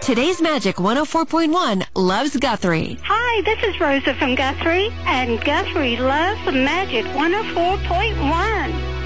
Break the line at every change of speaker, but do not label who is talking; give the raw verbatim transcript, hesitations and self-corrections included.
Today's Magic one oh four point one loves Guthrie.
Hi, this is Rosa from Guthrie, and Guthrie loves Magic one oh four point one.